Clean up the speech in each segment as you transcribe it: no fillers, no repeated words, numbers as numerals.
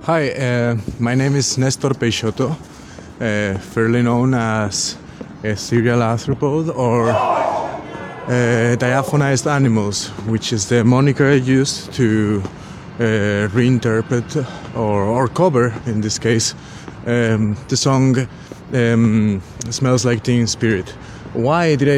Hi, my name is Nestor Peixoto, fairly known as a serial arthropod or diaphonized animals, which is the moniker I used to reinterpret or cover, in this case, the song "Smells Like Teen Spirit." Why did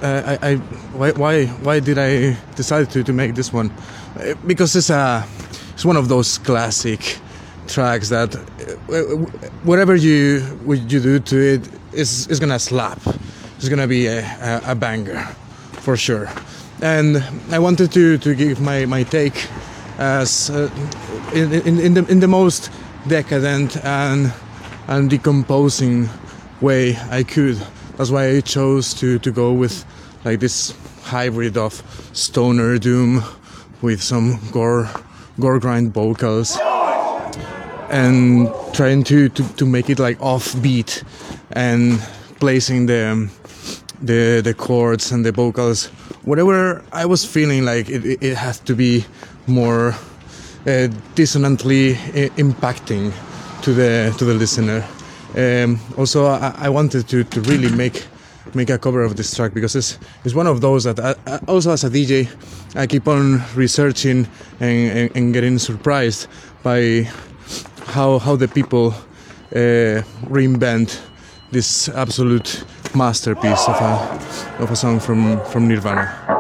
why did I decide to make this one? Because it's one of those classic tracks that whatever you do to it is gonna slap. It's gonna be a banger for sure. And I wanted to give my take as in the most decadent and decomposing way I could. That's why I chose to go with like this hybrid of stoner doom with some gore grind vocals and trying to make it like offbeat and placing the chords and the vocals whatever I was feeling like it has to be more dissonantly impacting to the listener. Also, I wanted to really make a cover of this track because it's one of those that I, also as a DJ I keep on researching and getting surprised by how the people reinvent this absolute masterpiece of a song from Nirvana.